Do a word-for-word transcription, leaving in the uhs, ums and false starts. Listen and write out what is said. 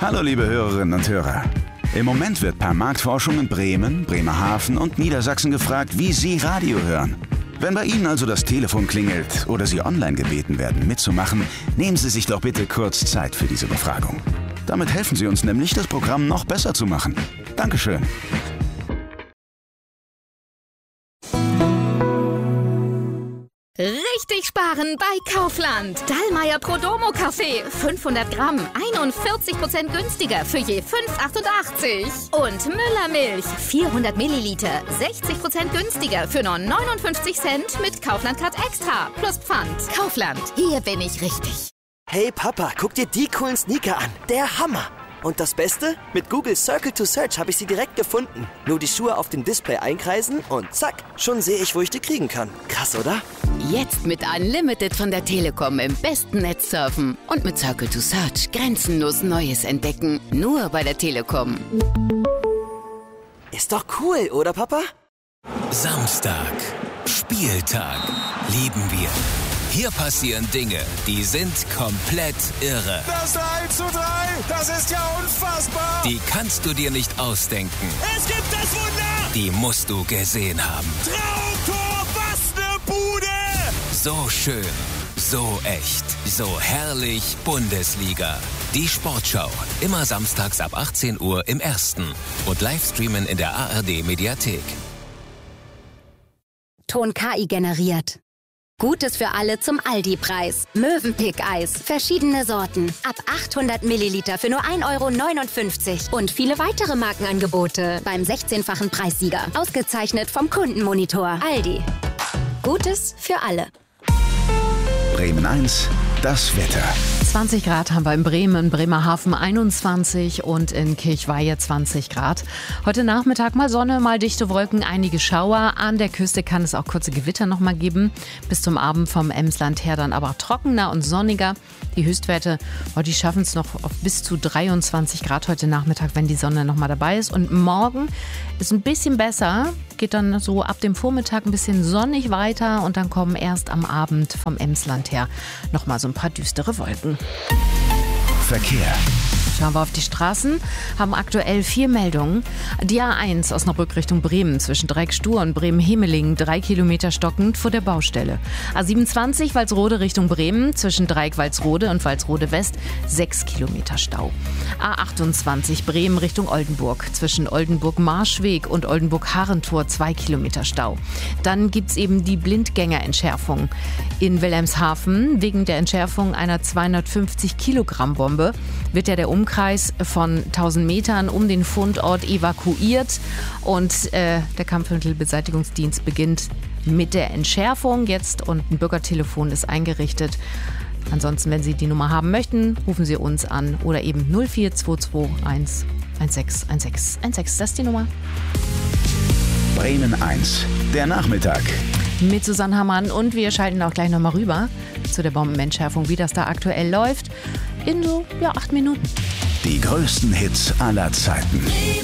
Hallo liebe Hörerinnen und Hörer. Im Moment wird per Marktforschung in Bremen, Bremerhaven und Niedersachsen gefragt, wie Sie Radio hören. Wenn bei Ihnen also das Telefon klingelt oder Sie online gebeten werden, mitzumachen, nehmen Sie sich doch bitte kurz Zeit für diese Befragung. Damit helfen Sie uns nämlich, das Programm noch besser zu machen. Dankeschön. Richtig sparen bei Kaufland. Dallmayr Prodomo Kaffee. fünfhundert Gramm. einundvierzig Prozent günstiger für je fünf Euro achtundachtzig. Und Müller Milch. vierhundert Milliliter. sechzig Prozent günstiger für nur neunundfünfzig Cent mit Kaufland Card Extra. Plus Pfand. Kaufland. Hier bin ich richtig. Hey Papa, guck dir die coolen Sneaker an. Der Hammer. Und das Beste? Mit Google Circle to Search habe ich sie direkt gefunden. Nur die Schuhe auf dem Display einkreisen und zack, schon sehe ich, wo ich die kriegen kann. Krass, oder? Jetzt mit Unlimited von der Telekom im besten Netz surfen. Und mit Circle to Search grenzenlos Neues entdecken. Nur bei der Telekom. Ist doch cool, oder Papa? Samstag. Spieltag. Lieben wir. Hier passieren Dinge, die sind komplett irre. Das eins zu drei, das ist ja unfassbar. Die kannst du dir nicht ausdenken. Es gibt das Wunder. Die musst du gesehen haben. Traumtor, was ne Bude. So schön, so echt, so herrlich Bundesliga. Die Sportschau, immer samstags ab achtzehn Uhr im Ersten. Und Livestreamen in der A R D-Mediathek. Ton K I generiert. Gutes für alle zum Aldi-Preis. Mövenpick-Eis. Verschiedene Sorten. Ab achthundert Milliliter für nur ein Euro neunundfünfzig. Und viele weitere Markenangebote beim sechzehnfachen Preissieger. Ausgezeichnet vom Kundenmonitor. Aldi. Gutes für alle. Bremen eins, das Wetter. zwanzig Grad haben wir in Bremen, in Bremerhaven einundzwanzig und in Kirchweihe zwanzig Grad. Heute Nachmittag mal Sonne, mal dichte Wolken, einige Schauer. An der Küste kann es auch kurze Gewitter noch mal geben. Bis zum Abend vom Emsland her dann aber trockener und sonniger. Die Höchstwerte, oh, die schaffen es noch auf bis zu dreiundzwanzig Grad heute Nachmittag, wenn die Sonne noch mal dabei ist. Und morgen ist ein bisschen besser, geht dann so ab dem Vormittag ein bisschen sonnig weiter und dann kommen erst am Abend vom Emsland her noch mal so ein paar düstere Wolken. Verkehr. Schauen wir auf die Straßen, haben aktuell vier Meldungen. Die A eins Osnabrück Richtung Bremen zwischen Dreieckstur und Bremen-Hemelingen, drei Kilometer stockend vor der Baustelle. A siebenundzwanzig Walsrode Richtung Bremen zwischen Dreieck Walsrode und Walsrode West, sechs Kilometer Stau. A achtundzwanzig Bremen Richtung Oldenburg zwischen Oldenburg-Marschweg und Oldenburg-Harentor, zwei Kilometer Stau. Dann gibt es eben die Blindgängerentschärfung in Wilhelmshaven. Wegen der Entschärfung einer zweihundertfünfzig Kilogramm Bombe wird ja der Umkreis von tausend Metern um den Fundort evakuiert und äh, der Kampfmittelbeseitigungsdienst beginnt mit der Entschärfung jetzt und ein Bürgertelefon ist eingerichtet. Ansonsten, wenn Sie die Nummer haben möchten, rufen Sie uns an oder eben null vier zwei zwei eins eins sechs eins sechs eins sechs. Das ist die Nummer. Bremen eins, der Nachmittag. Mit Susanne Hammann und wir schalten auch gleich nochmal rüber zu der Bombenentschärfung, wie das da aktuell läuft, in so ja, acht Minuten. Die größten Hits aller Zeiten.